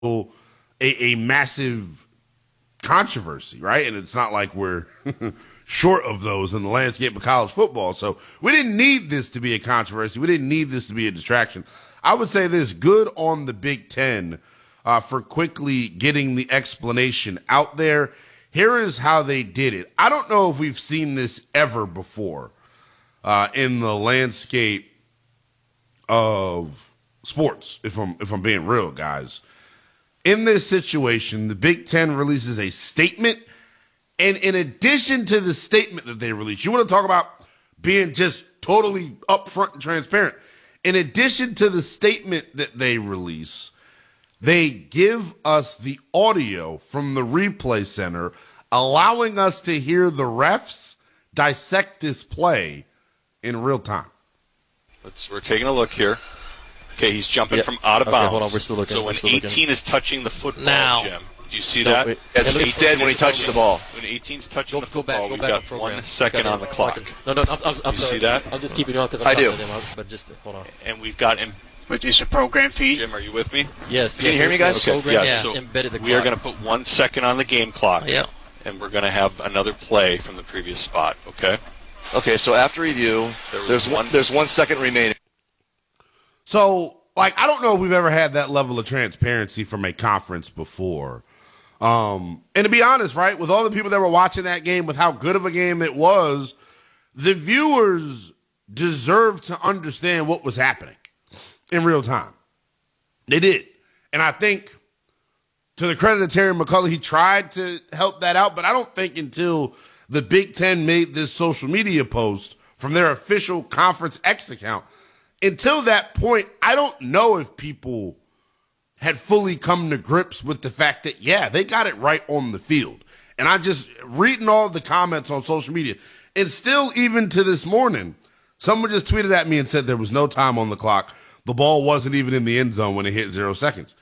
a massive controversy, right? And it's not like we're short of those in the landscape of college football. So we didn't need this to be a controversy. We didn't need this to be a distraction. I would say this, good on the Big Ten for quickly getting the explanation out there. Here is how they did it. I don't know if we've seen this ever before in the landscape of sports, if I'm being real, guys. In this situation, the Big Ten releases a statement, and in addition to the statement that they release, you want to talk about being just totally upfront and transparent. In addition to the statement that they release, they give us the audio from the replay center, allowing us to hear the refs dissect this play in real time. We're taking a look here. Okay, he's jumping from out of bounds. Hold on, we're still looking. So when 18 is touching the football, now, Jim, do you see that? It's dead when he touches the ball. When 18's touching the football, we've back got 1 second on the clock. No, I'm sorry. See that? I'll just keep it on because I do. But just hold on. And we've got producer program feed. Jim, are you with me? Yes. Can you hear me, guys? Okay. Yeah, so embedded the clock. we are going to put 1 second on the game clock. Yeah. And we're going to have another play from the previous spot. Okay. Okay. So after review, there's 1 second remaining. So, I don't know if we've ever had that level of transparency from a conference before. And to be honest, right, with all the people that were watching that game, with how good of a game it was, the viewers deserve to understand what was happening in real time. They did. And I think, to the credit of Terry McCullough, he tried to help that out, but I don't think until the Big Ten made this social media post from their official Conference X account, until that point, I don't know if people had fully come to grips with the fact that, yeah, they got it right on the field. And I just, reading all the comments on social media, and still even to this morning, someone just tweeted at me and said there was no time on the clock. The ball wasn't even in the end zone when it hit 0 seconds.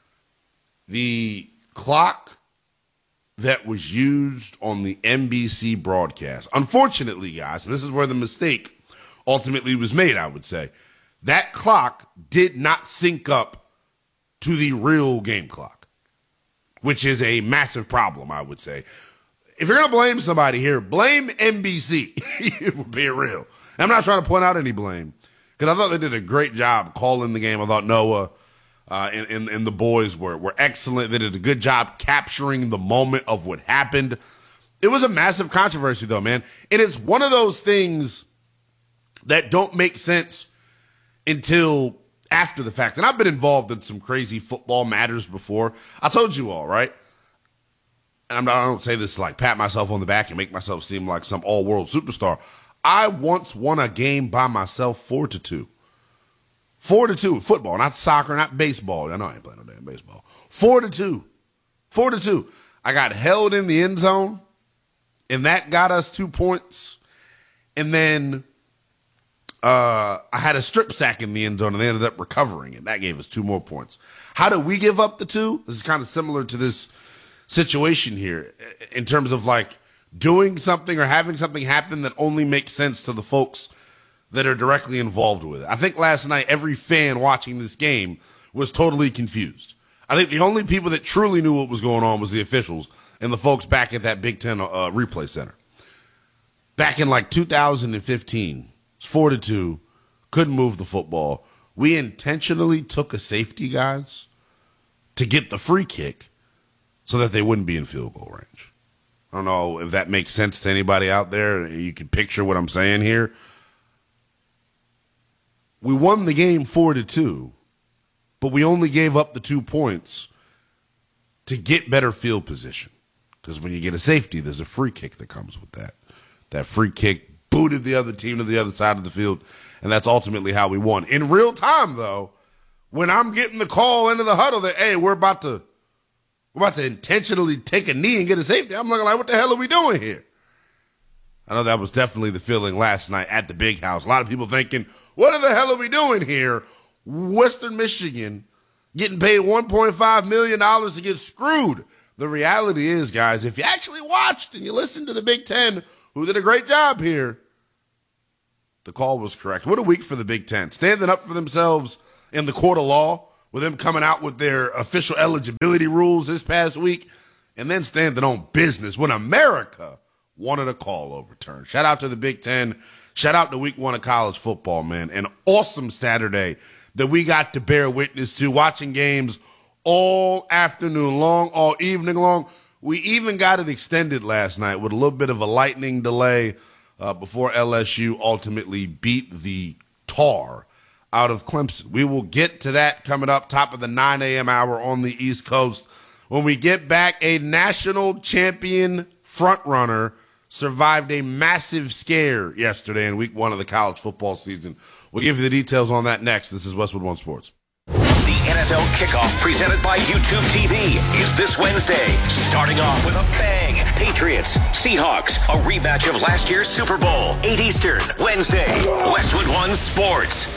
The clock that was used on the NBC broadcast, unfortunately, guys, and this is where the mistake ultimately was made, I would say, that clock did not sync up to the real game clock, which is a massive problem, I would say. If you're going to blame somebody here, blame NBC, if we're being real. I'm not trying to point out any blame, because I thought they did a great job calling the game. I thought Noah and the boys were excellent. They did a good job capturing the moment of what happened. It was a massive controversy, though, man. And it's one of those things that don't make sense until after the fact. And I've been involved in some crazy football matters before. I told you all, right? And I don't say this to pat myself on the back and make myself seem like some all-world superstar. I once won a game by myself 4-2. 4-2 in football, not soccer, not baseball. I know I ain't playing no damn baseball. 4-2. 4-2. I got held in the end zone, and that got us 2 points. And then I had a strip sack in the end zone, and they ended up recovering it. That gave us 2 more points. How did we give up the 2? This is kind of similar to this situation here in terms of doing something or having something happen that only makes sense to the folks that are directly involved with it. I think last night every fan watching this game was totally confused. I think the only people that truly knew what was going on was the officials and the folks back at that Big Ten replay center. Back in 2015, it's 4-2, couldn't move the football. We intentionally took a safety, guys, to get the free kick so that they wouldn't be in field goal range. I don't know if that makes sense to anybody out there. You can picture what I'm saying here. We won the game 4-2, but we only gave up the 2 points to get better field position. Because when you get a safety, there's a free kick that comes with that. That free kick booted the other team to the other side of the field, and that's ultimately how we won. In real time, though, when I'm getting the call into the huddle that, hey, we're about to intentionally take a knee and get a safety, I'm looking like, what the hell are we doing here? I know that was definitely the feeling last night at the Big House. A lot of people thinking, what the hell are we doing here? Western Michigan getting paid $1.5 million to get screwed. The reality is, guys, if you actually watched and you listened to the Big Ten, who did a great job here, the call was correct. What a week for the Big Ten. Standing up for themselves in the court of law with them coming out with their official eligibility rules this past week, and then standing on business when America wanted a call overturned. Shout out to the Big Ten. Shout out to week 1 of college football, man. An awesome Saturday that we got to bear witness to, watching games all afternoon long, all evening long. We even got it extended last night with a little bit of a lightning delay before LSU ultimately beat the tar out of Clemson. We will get to that coming up top of the 9 a.m. hour on the East Coast. When we get back, a national champion frontrunner survived a massive scare yesterday in week 1 of the college football season. We'll give you the details on that next. This is Westwood One Sports. The NFL kickoff presented by YouTube TV is this Wednesday. Starting off with a bang. Patriots, Seahawks, a rematch of last year's Super Bowl. 8 Eastern, Wednesday. Westwood One Sports.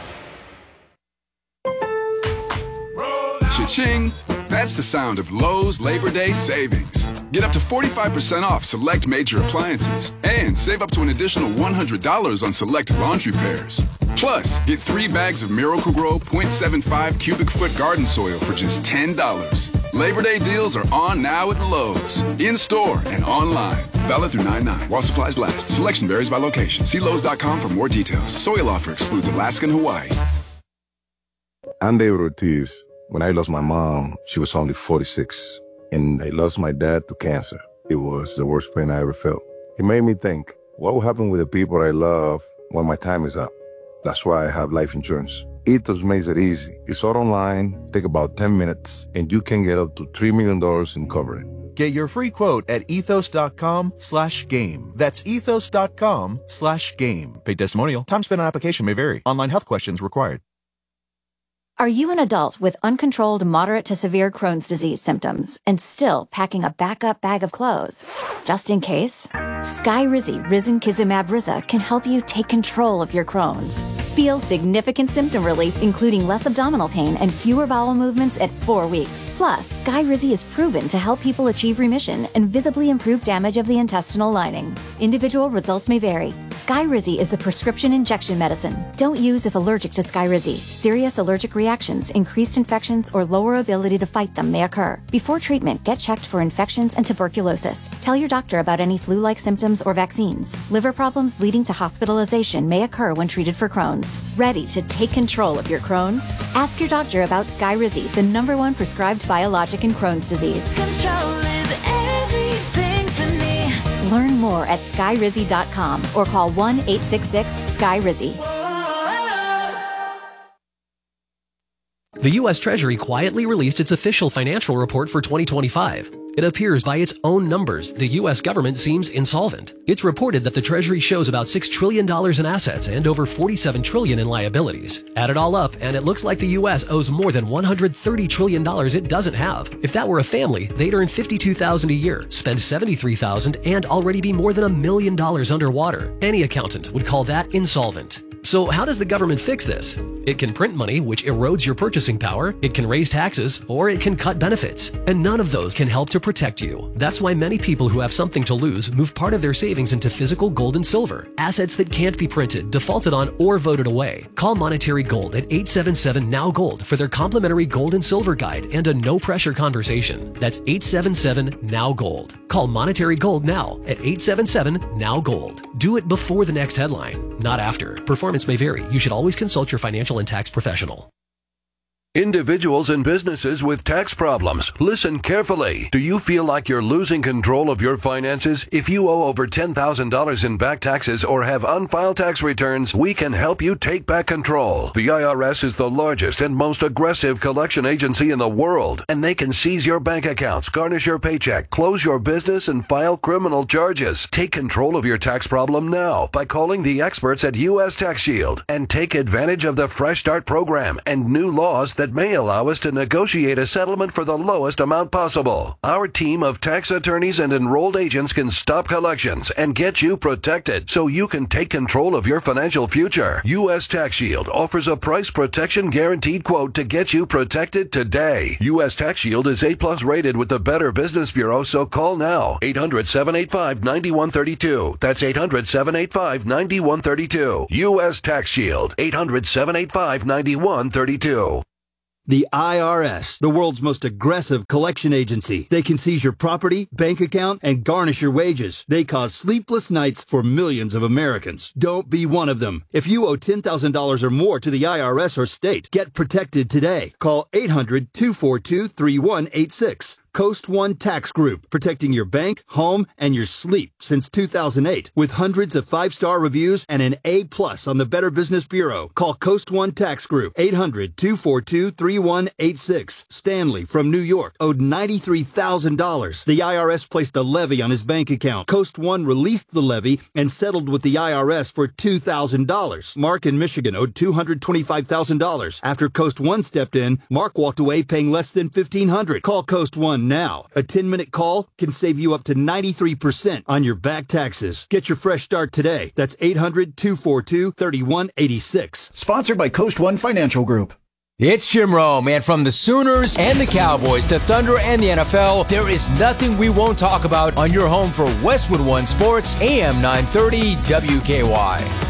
Cha-ching! That's the sound of Lowe's Labor Day savings. Get up to 45% off select major appliances and save up to an additional $100 on select laundry pairs. Plus, get 3 bags of Miracle-Gro 0.75 cubic foot garden soil for just $10. Labor Day deals are on now at Lowe's. In-store and online. Valid through 9/9 while supplies last. Selection varies by location. See Lowe's.com for more details. Soil offer excludes Alaska and Hawaii. I'm David Ortiz. When I lost my mom, she was only 46. And I lost my dad to cancer. It was the worst pain I ever felt. It made me think, what will happen with the people I love when my time is up? That's why I have life insurance. Ethos makes it easy. It's all online, take about 10 minutes, and you can get up to $3 million in coverage. Get your free quote at ethos.com/game. That's ethos.com/game. Paid testimonial. Time spent on application may vary. Online health questions required. Are you an adult with uncontrolled moderate to severe Crohn's disease symptoms and still packing a backup bag of clothes? Just in case, Skyrizi Risankizumab Riza can help you take control of your Crohn's. Feel significant symptom relief, including less abdominal pain and fewer bowel movements at 4 weeks. Plus, Skyrizi is proven to help people achieve remission and visibly improve damage of the intestinal lining. Individual results may vary. Skyrizi is a prescription injection medicine. Don't use if allergic to Skyrizi. Serious allergic reactions, increased infections, or lower ability to fight them may occur. Before treatment, get checked for infections and tuberculosis. Tell your doctor about any flu-like symptoms or vaccines. Liver problems leading to hospitalization may occur when treated for Crohn's. Ready to take control of your Crohn's? Ask your doctor about Skyrizi, the #1 prescribed biologic in Crohn's disease. Control is everything to me. Learn more at skyrizi.com or call 1-866-SKYRIZI. The U.S. Treasury quietly released its official financial report for 2025. It appears by its own numbers, the U.S. government seems insolvent. It's reported that the Treasury shows about $6 trillion in assets and over $47 trillion in liabilities. Add it all up, and it looks like the U.S. owes more than $130 trillion it doesn't have. If that were a family, they'd earn $52,000 a year, spend $73,000, and already be more than $1 million underwater. Any accountant would call that insolvent. So how does the government fix this? It can print money, which erodes your purchasing power, it can raise taxes, or it can cut benefits. And none of those can help to protect you. That's why many people who have something to lose move part of their savings into physical gold and silver, assets that can't be printed, defaulted on, or voted away. Call Monetary Gold at 877-NOW-GOLD for their complimentary gold and silver guide and a no-pressure conversation. That's 877-NOW-GOLD. Call Monetary Gold now at 877-NOW-GOLD. Do it before the next headline, not after. Performance may vary. You should always consult your financial and tax professional. Individuals and businesses with tax problems, listen carefully. Do you feel like you're losing control of your finances? If you owe over $10,000 in back taxes or have unfiled tax returns, we can help you take back control. The IRS is the largest and most aggressive collection agency in the world, and they can seize your bank accounts, garnish your paycheck, close your business, and file criminal charges. Take control of your tax problem now by calling the experts at U.S. Tax Shield and take advantage of the Fresh Start program and new laws that may allow us to negotiate a settlement for the lowest amount possible. Our team of tax attorneys and enrolled agents can stop collections and get you protected so you can take control of your financial future. U.S. Tax Shield offers a price protection guaranteed quote to get you protected today. U.S. Tax Shield is A+ rated with the Better Business Bureau, so call now. 800-785-9132. That's 800-785-9132. U.S. Tax Shield. 800-785-9132. The IRS, the world's most aggressive collection agency. They can seize your property, bank account, and garnish your wages. They cause sleepless nights for millions of Americans. Don't be one of them. If you owe $10,000 or more to the IRS or state, get protected today. Call 800-242-3186. Coast One Tax Group, protecting your bank, home, and your sleep since 2008. With hundreds of 5-star reviews and an A+ on the Better Business Bureau. Call Coast One Tax Group, 800-242-3186. Stanley from New York owed $93,000. The IRS placed a levy on his bank account. Coast One released the levy and settled with the IRS for $2,000. Mark in Michigan owed $225,000. After Coast One stepped in, Mark walked away paying less than $1,500. Call Coast One now. A 10-minute call can save you up to 93% on your back taxes. Get your fresh start today. That's 800-242-3186. Sponsored by Coast One Financial Group. It's Jim Rome, and from the Sooners and the Cowboys to Thunder and the NFL, there is nothing we won't talk about on your home for Westwood One Sports, AM 930 WKY.